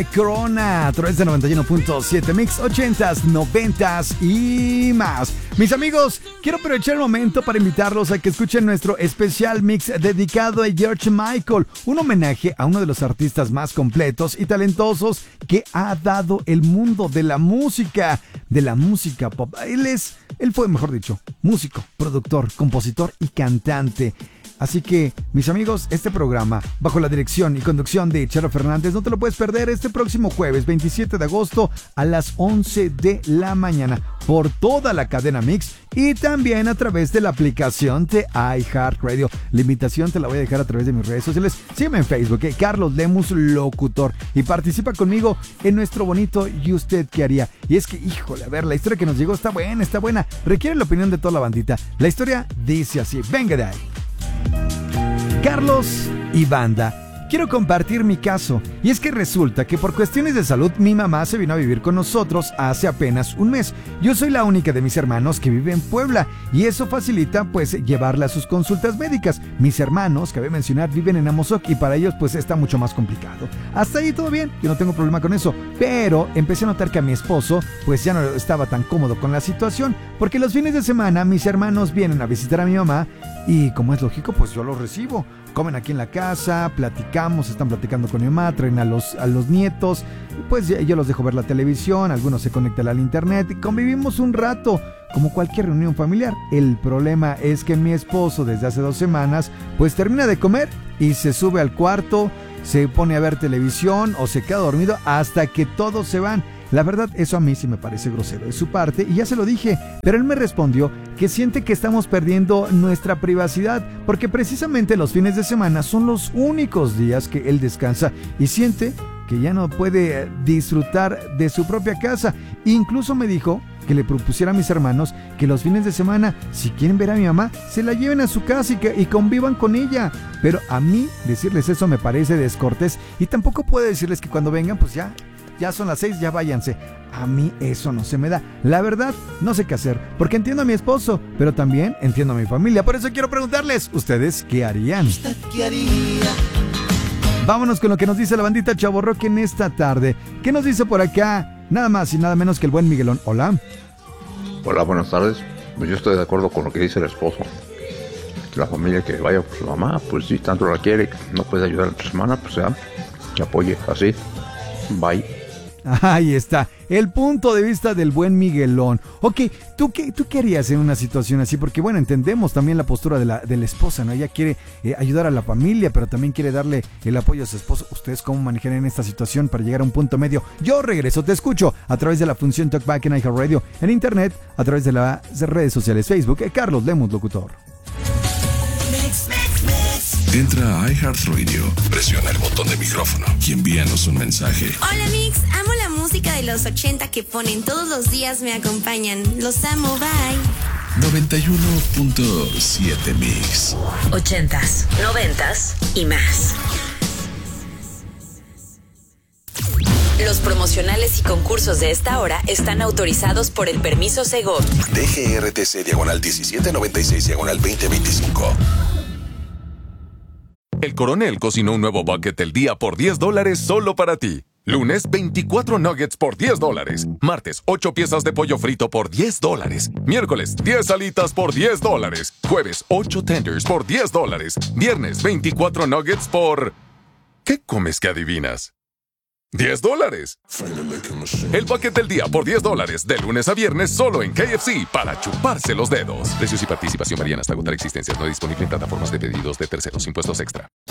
Corona a través de 91.7 Mix, 80s, 90s y más. Mis amigos, quiero aprovechar el momento para invitarlos a que escuchen nuestro especial mix dedicado a George Michael, un homenaje a uno de los artistas más completos y talentosos que ha dado el mundo de la música pop. Él fue, mejor dicho, músico, productor, compositor y cantante. Así que, mis amigos, este programa, bajo la dirección y conducción de Charo Fernández, no te lo puedes perder este próximo jueves 27 de agosto a las 11 de la mañana por toda la cadena Mix y también a través de la aplicación de iHeartRadio. La invitación te la voy a dejar a través de mis redes sociales. Sígueme en Facebook, Carlos Lemus Locutor, y participa conmigo en nuestro bonito ¿Y usted qué haría? Y es que, híjole, a ver, la historia que nos llegó está buena. Requiere la opinión de toda la bandita. La historia dice así, venga de ahí. Carlos y banda, quiero compartir mi caso, y es que resulta que por cuestiones de salud mi mamá se vino a vivir con nosotros hace apenas un mes. Yo soy la única de mis hermanos que vive en Puebla y eso facilita pues llevarla a sus consultas médicas. Mis hermanos, cabe mencionar, viven en Amozoc y para ellos pues está mucho más complicado. Hasta ahí todo bien, yo no tengo problema con eso, pero empecé a notar que a mi esposo pues ya no estaba tan cómodo con la situación, porque los fines de semana mis hermanos vienen a visitar a mi mamá y como es lógico pues yo los recibo. Comen aquí en la casa, platicamos, están platicando con mi mamá, traen a los nietos, pues yo los dejo ver la televisión, algunos se conectan al internet y convivimos un rato, como cualquier reunión familiar. El problema es que mi esposo desde hace 2 semanas, pues termina de comer y se sube al cuarto, se pone a ver televisión o se queda dormido hasta que todos se van. La verdad, eso a mí sí me parece grosero de su parte y ya se lo dije, pero él me respondió que siente que estamos perdiendo nuestra privacidad porque precisamente los fines de semana son los únicos días que él descansa y siente que ya no puede disfrutar de su propia casa. Incluso me dijo que le propusiera a mis hermanos que los fines de semana, si quieren ver a mi mamá, se la lleven a su casa y convivan con ella. Pero a mí decirles eso me parece descortés y tampoco puedo decirles que cuando vengan pues ya son las 6, ya váyanse. A mí eso no se me da. La verdad, no sé qué hacer, porque entiendo a mi esposo, pero también entiendo a mi familia. Por eso quiero preguntarles, ¿ustedes qué harían? ¿Usted qué haría? Vámonos con lo que nos dice la bandita Chavorroque en esta tarde. ¿Qué nos dice por acá? Nada más y nada menos que el buen Miguelón. Hola. Hola, buenas tardes. Pues yo estoy de acuerdo con lo que dice el esposo. La familia que vaya por su mamá, pues si tanto la quiere, no puede ayudar en tu semana, pues ya, que apoye así. Bye. Ahí está, el punto de vista del buen Miguelón. Ok, ¿tú qué harías en una situación así? Porque bueno, entendemos también la postura de la esposa, ¿no? Ella quiere ayudar a la familia, pero también quiere darle el apoyo a su esposo. ¿Ustedes cómo manejarían esta situación para llegar a un punto medio? Yo regreso, te escucho a través de la función Talkback en iHeartRadio, en internet, a través de las redes sociales, Facebook, Carlos Lemus Locutor. Entra a iHeartRadio, presiona el botón de micrófono y envíanos un mensaje. Hola Mix, amo la música de los 80 que ponen todos los días, me acompañan. Los amo, bye. 91.7 Mix. 80s, 90s y más. Los promocionales y concursos de esta hora están autorizados por el permiso Segov. DGRTC /16/2025. El Coronel cocinó un nuevo bucket del día por $10 solo para ti. Lunes, 24 nuggets por $10. Martes, 8 piezas de pollo frito por $10. Miércoles, 10 alitas por $10. Jueves, 8 tenders por $10. Viernes, 24 nuggets por... ¿Qué comes que adivinas? $10. El bucket del día por $10 de lunes a viernes solo en KFC para chuparse los dedos. Precios y participación varían hasta agotar existencias. No disponible en plataformas de pedidos de terceros. Impuestos extra.